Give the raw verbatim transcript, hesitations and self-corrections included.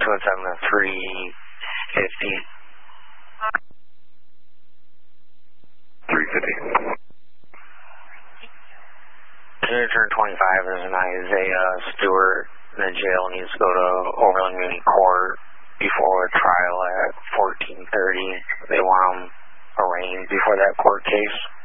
two one seven to three fifty. three fifty. Turn twenty-five, there's an Isaiah Stewart in the jail, needs to go to Overland Community Court before a trial at fourteen thirty. They want him arraigned before that court case.